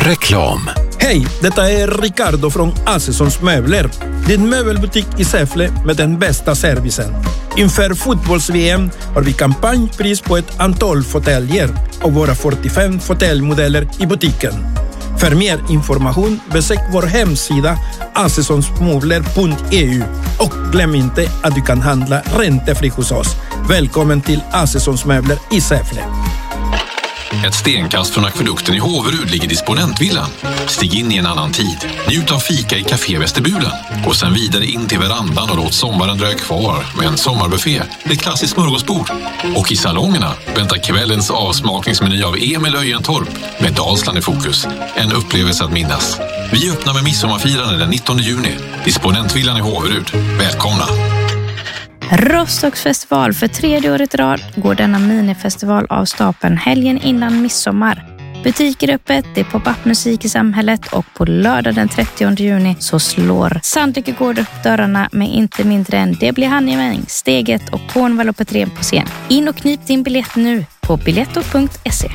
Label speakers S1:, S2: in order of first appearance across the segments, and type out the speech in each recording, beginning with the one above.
S1: Reklam.
S2: Hej, detta är Ricardo från Assessons Möbler. Din möbelbutik i Säffle med den bästa servicen. Inför fotbolls-VM har vi kampanjpris på ett antal fåtöljer och våra 45 fåtöljmodeller i butiken. För mer information besök vår hemsida assessonsmöbler.eu och glöm inte att du kan handla räntefri hos oss. Välkommen till Assessons Möbler i Säffle.
S1: Ett stenkast från akvedukten i Håverud ligger Disponentvillan. Stig in i en annan tid. Njut av fika i Café Västerbulen. Och sen vidare in till verandan och låt sommaren dröja kvar med en sommarbuffé, ett klassiskt smörgåsbord. Och i salongerna väntar kvällens avsmakningsmeny av Emil Öjentorp med Dalsland i fokus. En upplevelse att minnas. Vi öppnar med midsommarfirande den 19 juni. Disponentvillan i Håverud. Välkomna!
S3: Rostocks festival för 3:e året i rad går denna minifestival av stapeln helgen innan midsommar. Butiker öppet, det är pop-up musik i samhället och på lördag den 30 juni så slår Sandvika Gård upp dörrarna med inte mindre än Det blir Hanjemäng, Steget och Cornwall och Petrén på scen. In och knip din biljett nu på biletto.se.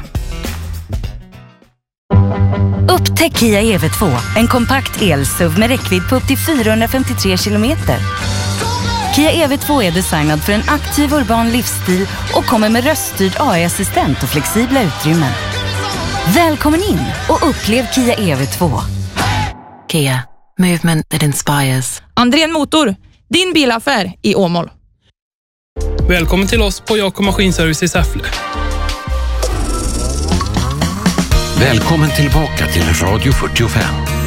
S4: Upptäck Kia EV2, en kompakt el-SUV med räckvidd på upp till 453 kilometer. Kia EV2 är designad för en aktiv urban livsstil och kommer med röststyrd AI-assistent och flexibla utrymmen. Välkommen in och upplev Kia EV2.
S5: Kia, movement that inspires.
S6: Andrén Motor, din bilaffär i Åmål.
S7: Välkommen till oss på Jakob Maskinservice i Säffle.
S1: Välkommen tillbaka till Radio 45.